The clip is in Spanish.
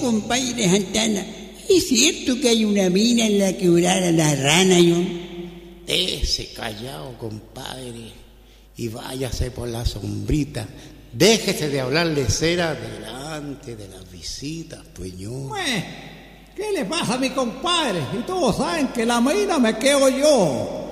compadre Santana, ¿es cierto que hay una mina en la quebrada La Rana, John? Ese callado, compadre, y váyase por la sombrita. Déjese de hablarle cera delante de las visitas, Peñón. ¿Qué le pasa a mi compadre? Y todos saben que la mina me quedo yo.